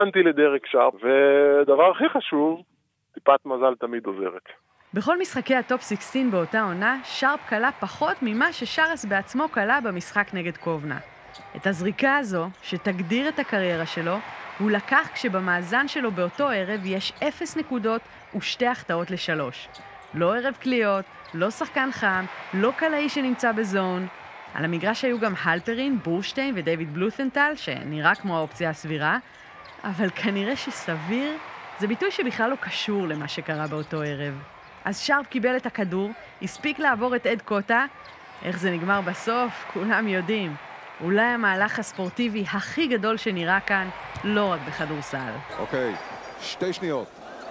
נתתי לדרק שרפ, ודבר הכי חשוב, טיפת מזל תמיד עוזרת. בכל משחקי הטופ 16 באותה עונה, שרפ קלה פחות ממה ששרס בעצמו קלה במשחק נגד קובנה. את הזריקה הזו, שתגדיר את הקריירה שלו, הוא לקח כשבמאזן שלו באותו ערב יש 0 נקודות ו2 החטאות ל3. לא ערב קליות, לא שחקן חם, לא קלעי שנמצא בזון. על המגרש היו גם הלפרין, בורשטיין ודייוויד בלות'נטל, שנראה כמו האופציה הסבירה, אבל כנראה שסביר זה ביטוי שבכלל לא קשור למה שקרה באותו ערב. אז שרפ קיבל את הכדור, הספיק לעבור את אד קוטה. איך זה נגמר בסוף? כולם יודעים. אולי המהלך הספורטיבי הכי גדול שנראה כאן, לא רק בכדורסל. אוקיי, 2 שניות.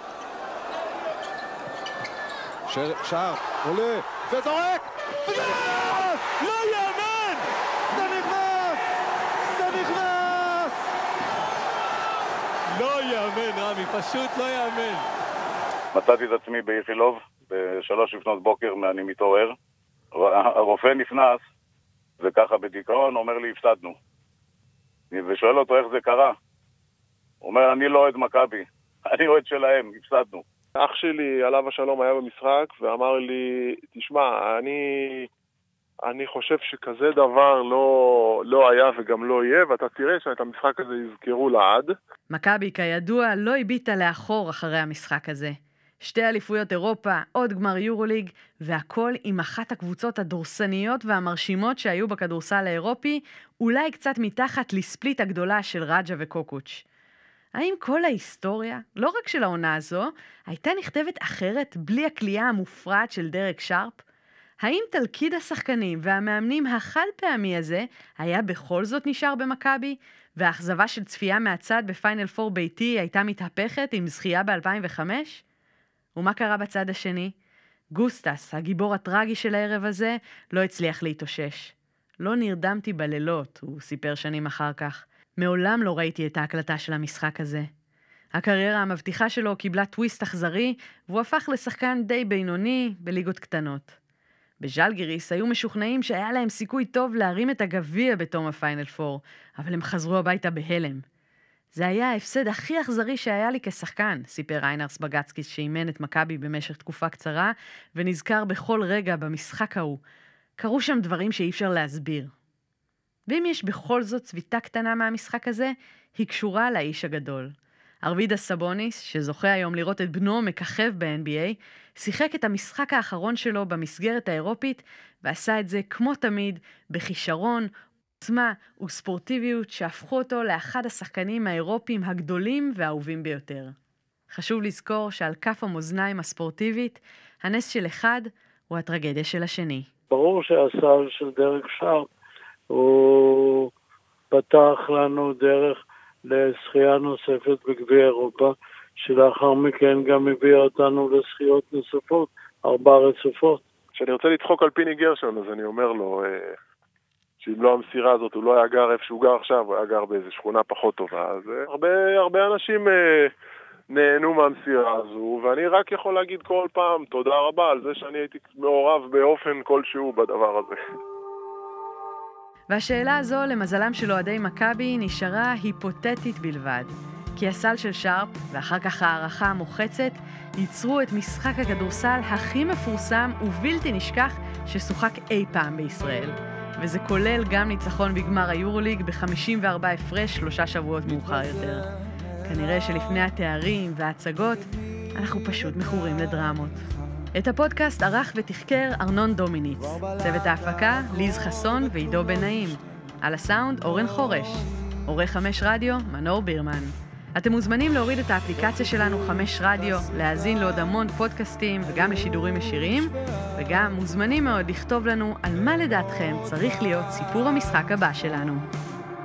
שרפ, עולה, וזורק! נכנס! לא יאמן! זה נכנס! זה נכנס! לא יאמן, רמי, פשוט לא יאמן. מצאתי את עצמי באיכילוב, ב3 לפנות בוקר, אני מתעורר. הרופא נכנס, וככה בדיכאון אומר לי, הפסדנו. ושואל אותו איך זה קרה. הוא אומר, אני לא אוהד מכבי, אני אוהד שלהם, הפסדנו. אח שלי, עליו השלום, היה במשחק, ואמר לי, תשמע, אני חושב שכזה דבר לא היה וגם לא יהיה, ואתה תראה שאת המשחק הזה יזכרו לעד. מכבי, כידוע, לא הביטה לאחור אחרי המשחק הזה. 2 אליפויות אירופה, עוד גמר יורוליג, והכל עם אחת הקבוצות הדורסניות והמרשימות שהיו בכדורסל האירופי, אולי קצת מתחת לספליט הגדולה של רג'ה וקוקוץ'. האם כל ההיסטוריה, לא רק של העונה הזו, הייתה נכתבת אחרת בלי הקליעה המופרעת של דרק שרפ? האם תלכיד השחקנים והמאמנים החד פעמי הזה היה בכל זאת נשאר במכבי, והאכזבה של צפייה מהצד בפיינל 4 ביתי הייתה מתהפכת עם זכייה ב-2005? ומה קרה בצד השני? גוסטס, הגיבור הטרגי של הערב הזה, לא הצליח להתאושש. לא נרדמתי בלילות, הוא סיפר שנים אחר כך. מעולם לא ראיתי את ההקלטה של המשחק הזה. הקריירה המבטיחה שלו קיבלה טוויסט אכזרי, והוא הפך לשחקן די בינוני בליגות קטנות. בז'לגיריס היו משוכנעים שהיה להם סיכוי טוב להרים את הגביע בתום הפיינל 4, אבל הם חזרו הביתה בהלם. זה היה ההפסד הכי אכזרי שהיה לי כשחקן, סיפר ריינרס בגצקיס שאימן את מכבי במשך תקופה קצרה, ונזכר בכל רגע במשחק ההוא. קרו שם דברים שאי אפשר להסביר. ואם יש בכל זאת צביטה קטנה מהמשחק הזה, היא קשורה לאיש הגדול. ארווידס סבוניס, שזוכה היום לראות את בנו מככב ב-NBA, שיחק את המשחק האחרון שלו במסגרת האירופית, ועשה את זה כמו תמיד, בכישרון, עוצמה וספורטיביות שהפכו אותו לאחד השחקנים האירופיים הגדולים והאהובים ביותר. חשוב לזכור שעל כף המאזניים הספורטיבית, הנס של אחד הוא הטרגדיה של השני. ברור שהסל של דרק שרפ הוא פתח לנו דרך לזכייה נוספת בגביע אירופה, שלאחר מכן גם הביא אותנו לזכיות נוספות, 4 רצופות. כשאני רוצה לדחוק על פיני גרשון, אז אני אומר לו שאם לא המסירה הזאת, הוא לא היה גר איפה שהוא גר עכשיו, הוא היה גר באיזו שכונה פחות טובה. אז הרבה אנשים נהנו מהמסירה הזו, ואני רק יכול להגיד כל פעם תודה רבה על זה שאני הייתי מעורב באופן כלשהו בדבר הזה. והשאלה הזו, למזלם של אוהדי מכבי, נשארה היפותטית בלבד. כי הסל של שרפ, ואחר כך הערכה המוחצת, ייצרו את משחק הכדורסל הכי מפורסם ובלתי נשכח ששוחק אי פעם בישראל. וזה כולל גם ניצחון בגמר היורוליג ב-54 הפרש 3 שבועות מאוחר יותר. כנראה שלפני התארים וההצגות, אנחנו פשוט מכורים לדרמות. את הפודקאסט ערך ותחקר ארנון דומיניץ. צוות ההפקה, ליז חסון ועידו בן נעים. על הסאונד, אורן חורש. עורך 5 רדיו, מנור בירמן. אתם מוזמנים להוריד את האפליקציה שלנו 5 רדיו, להאזין לעוד המון פודקאסטים וגם לשידורים ישירים, וגם מוזמנים מאוד לכתוב לנו על מה לדעתכם צריך להיות סיפור המשחק הבא שלנו.